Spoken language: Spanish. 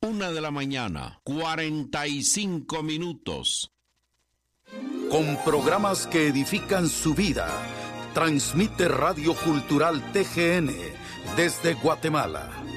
1:45 a.m. Con programas que edifican su vida, transmite Radio Cultural TGN desde Guatemala.